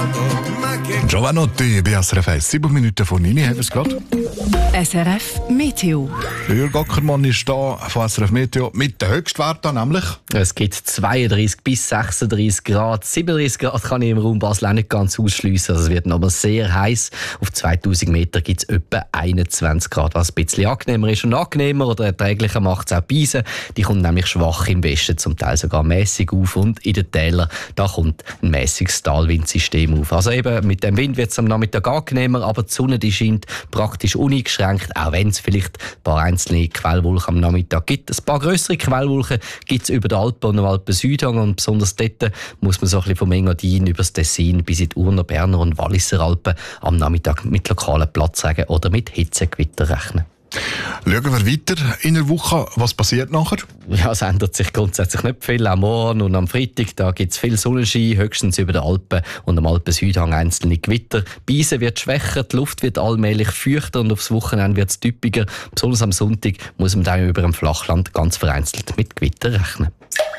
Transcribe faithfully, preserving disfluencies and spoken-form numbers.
Giovanotti, B S R F eins, sieben Minuten von Nini, haben wir es gerade. S R F Meteo. Der Jürg Ackermann ist da von S R F Meteo mit den Höchstwerten nämlich. Es gibt zweiunddreißig bis sechsunddreißig Grad. siebenunddreißig Grad kann ich im Raum Basel auch nicht ganz ausschliessen. Also es wird aber sehr heiß. Auf zweitausend Meter gibt es etwa einundzwanzig Grad, was ein bisschen angenehmer ist. Und angenehmer oder erträglicher macht es auch die Beise. Die kommt nämlich schwach im Westen, zum Teil sogar mäßig auf. Und in den Tälern, da kommt ein mäßiges Talwindsystem auf. Also eben mit dem Wind wird es am Nachmittag angenehmer, aber die Sonne die scheint praktisch uneingeschränkt, auch wenn es vielleicht ein paar einzelne Quellwolken am Nachmittag gibt. Ein paar grössere Quellwolken gibt es über den Alpen und den Alpen-Südhang und besonders dort muss man so ein bisschen vom Engadin über das Tessin bis in die Urner, Berner und Walliser Alpen am Nachmittag mit lokalen Platzregen oder mit Hitzegewitter rechnen. Schauen wir weiter in der Woche. Was passiert nachher? Ja, es ändert sich grundsätzlich nicht viel. Am Morgen und am Freitag da gibt es viel Sonnenschein, höchstens über den Alpen und am Alpen-Südhang einzelne Gewitter. Die Beise wird schwächer, die Luft wird allmählich feuchter und aufs Wochenende wird es typischer. Besonders am Sonntag muss man dann über dem Flachland ganz vereinzelt mit Gewitter rechnen.